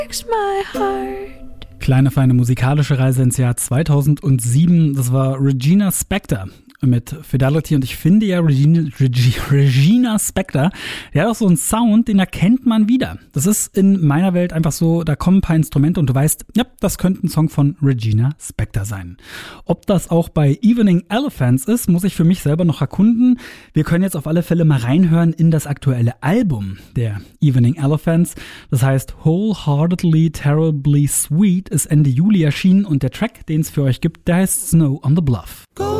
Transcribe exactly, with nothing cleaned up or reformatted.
My heart. Kleine, feine musikalische Reise ins Jahr zweitausendsieben. Das war Regina Spektor mit Fidelity. Und ich finde ja, Regina, Regina Spektor, der hat auch so einen Sound, den erkennt man wieder. Das ist in meiner Welt einfach so, da kommen ein paar Instrumente und du weißt, ja, das könnte ein Song von Regina Spektor sein. Ob das auch bei Evening Elephants ist, muss ich für mich selber noch erkunden. Wir können jetzt auf alle Fälle mal reinhören in das aktuelle Album der Evening Elephants. Das heißt Wholeheartedly Terribly Sweet, ist Ende Juli erschienen und der Track, den es für euch gibt, der heißt Snow on the Bluff. Go